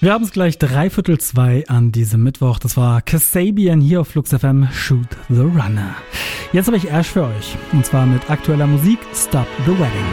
Wir haben es gleich 2:15 an diesem Mittwoch. Das war Kasabian hier auf Flux FM, Shoot the Runner. Jetzt habe ich Ash für euch. Und zwar mit aktueller Musik Stop the Wedding.